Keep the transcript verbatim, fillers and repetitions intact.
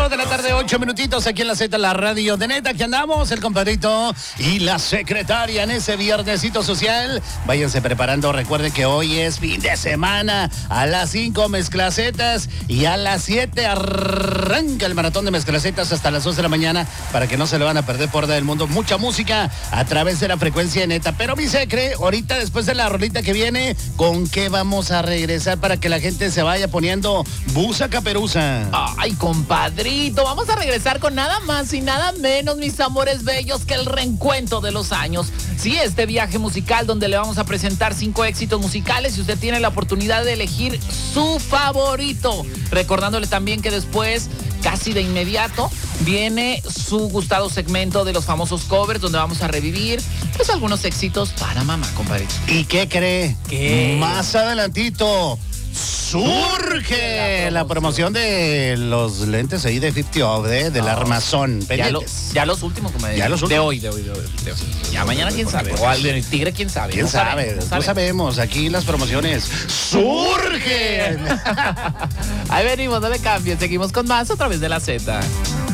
dos de la tarde, ocho minutitos aquí en la Z, la radio de Neta, que andamos, el compadrito y la secretaria en ese viernesito social. Váyanse preparando, recuerden que hoy es fin de semana, a las cinco mezclacetas y a las siete arranca el maratón de mezclacetas hasta las dos de la mañana para que no se le van a perder por del mundo. Mucha música a través de la frecuencia de Neta. Pero mi secre, ahorita después de la rolita que viene, ¿con qué vamos a regresar para que la gente se vaya poniendo busa caperuza? Ay, compadrito, vamos a regresar con nada más y nada menos, mis amores bellos, que el reencuentro de los años. Sí, este viaje musical donde le vamos a presentar cinco éxitos musicales y usted tiene la oportunidad de elegir su favorito. Recordándole también que después, casi de inmediato, viene su gustado segmento de los famosos covers, donde vamos a revivir pues algunos éxitos para mamá, compadrito. ¿Y qué cree? ¿Qué? Más adelantito surge la promoción de los lentes ahí de cincuenta Off, ¿eh? Del oh, armazón. Ya, lo, ya los últimos, compadre. Ya los últimos. De hoy, de hoy, de hoy. De hoy. Ya mañana, quién sabe. O al del Tigre, quién sabe. ¿Quién no sabe? Sabemos, No sabemos. sabemos. Aquí las promociones surgen. Ahí venimos, no le cambien. Seguimos con más a través de la Z.